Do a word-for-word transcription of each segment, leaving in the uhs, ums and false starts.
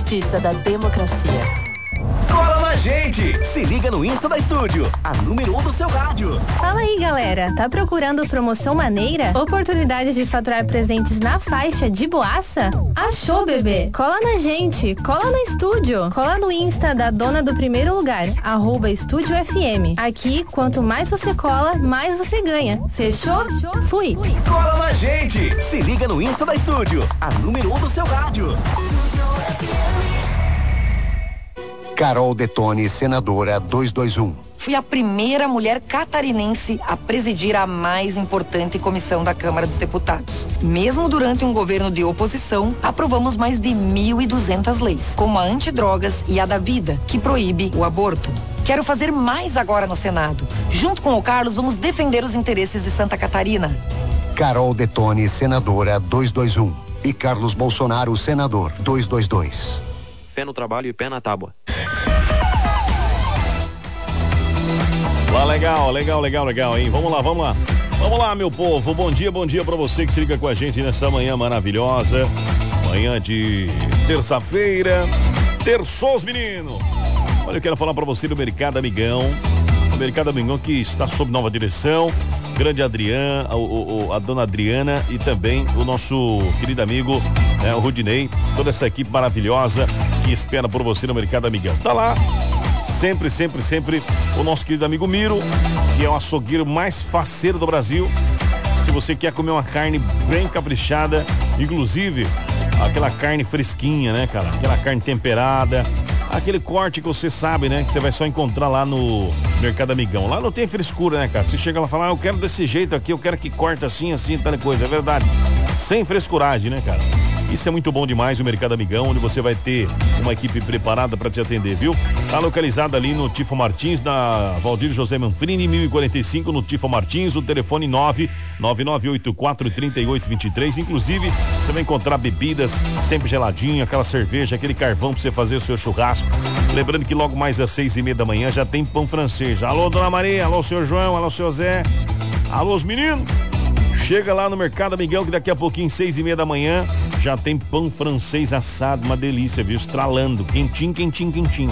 justiça da democracia. Cola na gente! Se liga no Insta da Estúdio, a número um do seu rádio. Fala aí, galera. Tá procurando promoção maneira? Oportunidade de faturar presentes na faixa de boaça? Achou, bebê? Cola na gente, cola na Estúdio. Cola no Insta da dona do primeiro lugar, arroba Estúdio F M. Aqui, quanto mais você cola, mais você ganha. Fechou? Fui! Cola na gente! Se liga no Insta da Estúdio, a número um do seu rádio. Carol Detone, senadora duzentos e vinte e um. Fui a primeira mulher catarinense a presidir a mais importante comissão da Câmara dos Deputados. Mesmo durante um governo de oposição, aprovamos mais de mil e duzentas leis, como a antidrogas e a da vida, que proíbe o aborto. Quero fazer mais agora no Senado. Junto com o Carlos, vamos defender os interesses de Santa Catarina. Carol Detone, senadora duzentos e vinte e um. E Carlos Bolsonaro, senador duzentos e vinte e dois. Fé no trabalho e pé na tábua. Lá, legal, legal, legal, legal, hein? Vamos lá, vamos lá. Vamos lá, meu povo. Bom dia, bom dia pra você que se liga com a gente nessa manhã maravilhosa. Manhã de terça-feira. Terçou, menino. Olha, eu quero falar pra você do Mercado Amigão. O Mercado Amigão que está sob nova direção. Grande Adriana, o, o, a dona Adriana e também o nosso querido amigo, né, o Rudinei. Toda essa equipe maravilhosa que espera por você no Mercado Amigão. Tá lá. Sempre, sempre, sempre o nosso querido amigo Miro, que é o açougueiro mais faceiro do Brasil. Se você quer comer uma carne bem caprichada, inclusive aquela carne fresquinha, né, cara? Aquela carne temperada, aquele corte que você sabe, né? Que você vai só encontrar lá no Mercado Amigão. Lá não tem frescura, né, cara? Você chega lá e fala, ah, eu quero desse jeito aqui, eu quero que corte assim, assim, tal coisa. É verdade. Sem frescuragem, né, cara? Isso é muito bom demais, o Mercado Amigão, onde você vai ter uma equipe preparada para te atender, viu? Tá localizado ali no Tifo Martins, na Valdir José Manfrini, mil e quarenta e cinco, no Tifo Martins, o telefone nove nove nove oito quatro três oito dois três. Inclusive, você vai encontrar bebidas sempre geladinha, aquela cerveja, aquele carvão para você fazer o seu churrasco. Lembrando que logo mais às seis e meia da manhã já tem pão francês. Alô, dona Maria, alô, senhor João, alô, senhor Zé, alô, os meninos. Chega lá no Mercado Amigão que daqui a pouquinho, seis e meia da manhã, já tem pão francês assado, uma delícia, viu? Estralando, quentinho, quentinho, quentinho.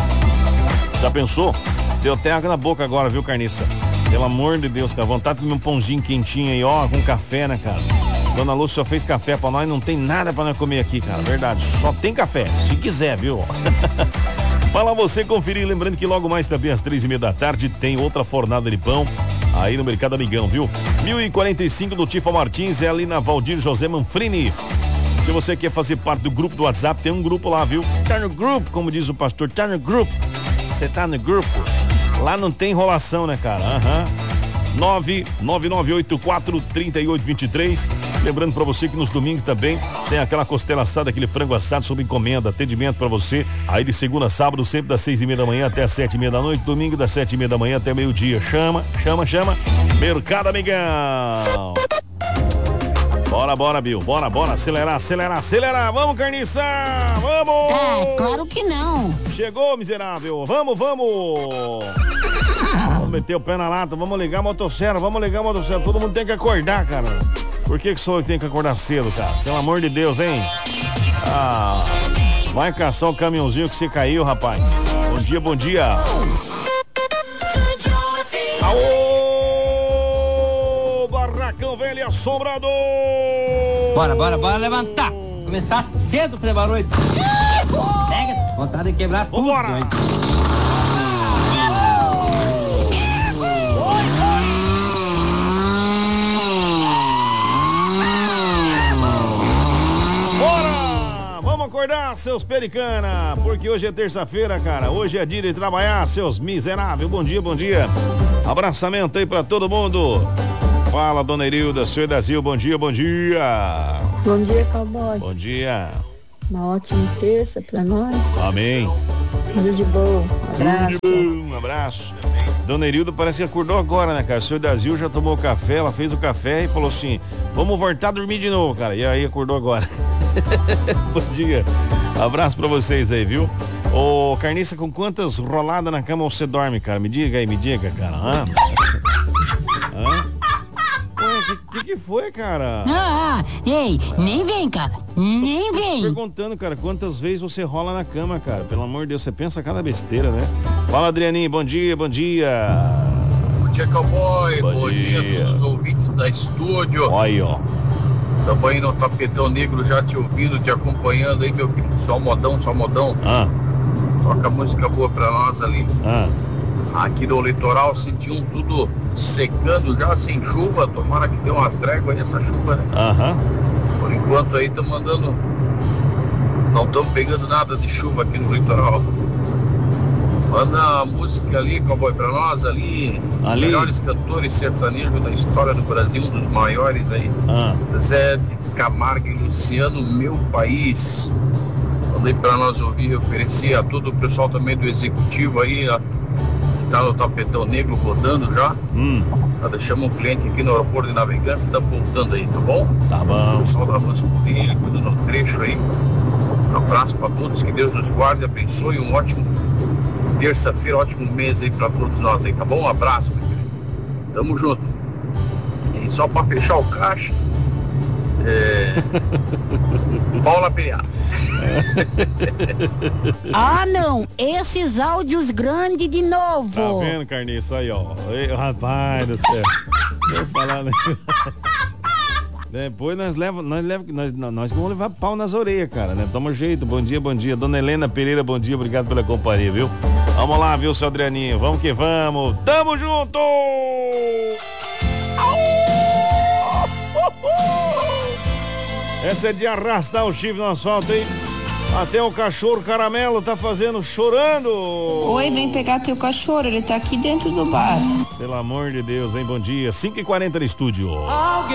Uhum. Já pensou? Deu até água na boca agora, viu, Carniça? Pelo amor de Deus, cara, vontade de comer um pãozinho quentinho aí, ó, com café, né, cara? Dona Lúcia só fez café pra nós, não tem nada pra nós comer aqui, cara, verdade, só tem café, se quiser, viu? Vai lá você conferir, lembrando que logo mais também às três e meia da tarde tem outra fornada de pão aí no Mercado Amigão, viu? mil e quarenta e cinco do Tifo Martins, é ali na Valdir José Manfrini. Se você quer fazer parte do grupo do WhatsApp, tem um grupo lá, viu? Tá no grupo, como diz o pastor, tá no grupo. Você tá no grupo. Lá não tem enrolação, né, cara? Aham. Uhum. nove nove nove oito quatro três oito dois três. Lembrando pra você que nos domingos também tem aquela costela assada, aquele frango assado sob encomenda, atendimento pra você aí de segunda a sábado, sempre das seis e meia da manhã até as sete e meia da noite, domingo das sete e meia da manhã até meio-dia. Chama, chama, chama. Mercado Amigão. Bora, bora, Bill. Bora, bora. Acelerar, acelerar, acelerar. Vamos, Carniça. Vamos. É, claro que não. Chegou, miserável. Vamos, vamos. Vamos meter o pé na lata. Vamos ligar a motosserra. Vamos ligar a motosserra. Todo mundo tem que acordar, cara. Por que que só tem que acordar cedo, cara? Pelo amor de Deus, hein? Ah, vai caçar o caminhãozinho que você caiu, rapaz. Bom dia, bom dia. Aô, Barracão Velho Assombrado. Bora, bora, bora levantar. Começar cedo pra levar a noite. Pega, vontade de quebrar tudo. Vambora. Acordar, seus pericana, porque hoje é terça-feira, cara. Hoje é dia de trabalhar, seus miseráveis. Bom dia, bom dia. Abraçamento aí pra todo mundo. Fala, dona Irilda, senhor Brasil, bom dia, bom dia. Bom dia, cowboy. Bom dia. Uma ótima terça pra nós. Amém. Tudo de bom. Um abraço. Tudo de bom, um abraço. Dona Irilda parece que acordou agora, né, cara? O senhor Brasil já tomou café, ela fez o café e falou assim: vamos voltar a dormir de novo, cara. E aí acordou agora. Bom dia. Abraço pra vocês aí, viu? Ô, Carniça, com quantas roladas na cama você dorme, cara? Me diga aí, me diga, cara. Hã? Hã? Ué, que, que que foi, cara? Ah, ei, nem vem, cara. Nem vem. Tô perguntando, cara, quantas vezes você rola na cama, cara? Pelo amor de Deus, você pensa cada besteira, né? Fala, Adrianinho, bom dia, bom dia. Bom dia, cowboy. Bom, bom dia. dia a todos os ouvintes da estúdio. Olha aí, ó. Estamos aí no Tapetão Negro já te ouvindo, te acompanhando aí, meu querido. Só modão, só modão. Ah. Toca música boa pra nós ali. Ah. Aqui no litoral, cento e um, tudo secando já, sem chuva. Tomara que dê uma trégua aí essa chuva, né? Aham. Por enquanto aí estamos andando. Não estamos pegando nada de chuva aqui no litoral. Manda a música ali, cowboy, pra nós ali. Os Ali. melhores cantores sertanejos da história do Brasil, um dos maiores aí. Ah. Zé de Camargo e Luciano, Meu País. Mandei pra nós ouvir, ofereci a todo o pessoal também do executivo aí, a, que tá no Tapetão Negro rodando já. Hum. Já deixamos um cliente aqui no aeroporto de Navegantes, tá voltando aí, tá bom? Tá bom. O pessoal da Avanço Correia, cuidando do trecho aí. Um abraço pra todos, que Deus nos guarde, abençoe, um ótimo terça-feira, ótimo mês aí pra todos nós aí, tá bom? Um abraço, meu querido. Tamo junto. E só pra fechar o caixa, é... Paula P A. Ah, não. Esses áudios grandes de novo. Tá vendo, Carniça? Aí, ó. Ei, rapaz do céu. Vou falar, né? Depois nós leva, nós leva, nós, nós vamos levar pau nas orelhas, cara, né? Toma jeito, bom dia, bom dia. Dona Helena Pereira, bom dia, obrigado pela companhia, viu? Vamos lá, viu, seu Adrianinho? Vamos que vamos. Tamo junto! Essa é de arrastar o chifre no asfalto, hein? Até o cachorro caramelo tá fazendo, chorando. Oi, vem pegar teu cachorro, ele tá aqui dentro do bar. Pelo amor de Deus, hein? Bom dia. cinco e quarenta no estúdio.